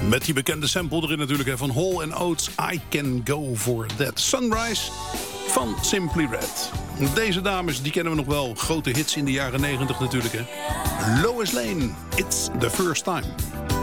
Met die bekende sample erin natuurlijk hè, van Hall & Oates, I Can Go For That. Sunrise van Simply Red. Deze dames, die kennen we nog wel. Grote hits in de jaren 90 natuurlijk hè. Lois Lane, It's the First Time.